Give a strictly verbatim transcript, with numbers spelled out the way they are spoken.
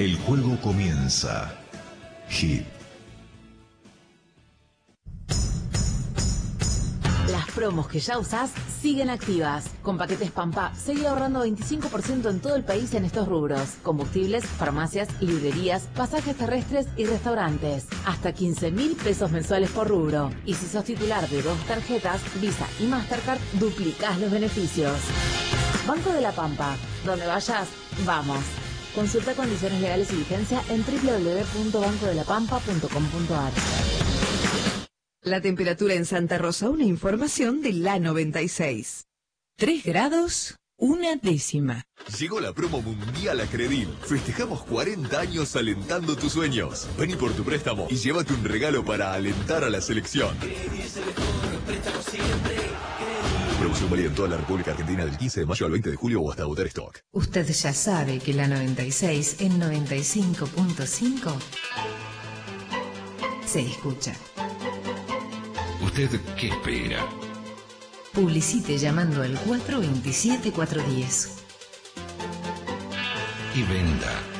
El juego comienza. Hit. Las promos que ya usás siguen activas. Con paquetes Pampa, seguí ahorrando veinticinco por ciento en todo el país en estos rubros: combustibles, farmacias, librerías, pasajes terrestres y restaurantes. Hasta quince mil pesos mensuales por rubro. Y si sos titular de dos tarjetas, Visa y Mastercard, duplicás los beneficios. Banco de la Pampa. Donde vayas, vamos. Consulta condiciones legales y vigencia en doble u doble u doble u punto banco de la pampa punto com punto a r. La temperatura en Santa Rosa, una información de la noventa y seis. Tres grados, una décima. Llegó la promo mundial a Credil. Festejamos cuarenta años alentando tus sueños. Vení por tu préstamo y llévate un regalo para alentar a la selección. Credil es el mejor, préstamo siempre. Promoción válida en toda la República Argentina del quince de mayo al veinte de julio o hasta agotar stock. Usted ya sabe que la noventa y seis en noventa y cinco punto cinco se escucha. ¿Usted qué espera? Publicite llamando al cuatro dos siete, cuatro uno cero. Y venda.